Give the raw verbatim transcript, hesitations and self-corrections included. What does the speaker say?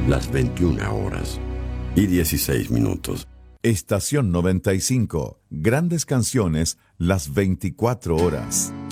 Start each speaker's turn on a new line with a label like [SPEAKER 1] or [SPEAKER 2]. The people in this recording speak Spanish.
[SPEAKER 1] las veintiuna horas y dieciséis minutos.
[SPEAKER 2] Estación noventa y cinco, grandes canciones las veinticuatro horas.